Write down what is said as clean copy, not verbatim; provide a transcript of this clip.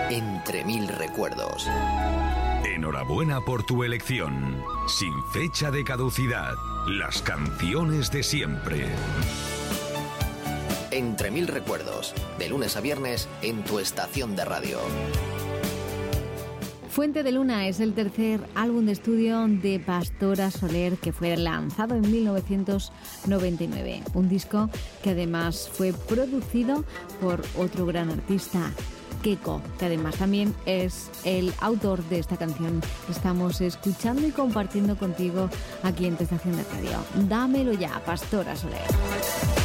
Entre mil recuerdos. Enhorabuena por tu elección. Sin fecha de caducidad. Las canciones de siempre. Entre mil recuerdos. De lunes a viernes en tu estación de radio. Fuente de Luna es el tercer álbum de estudio de Pastora Soler, que fue lanzado en 1999. Un disco que además fue producido por otro gran artista, Keiko, que además también es el autor de esta canción que estamos escuchando y compartiendo contigo aquí en tu estación de radio. Dámelo ya, Pastora Soler.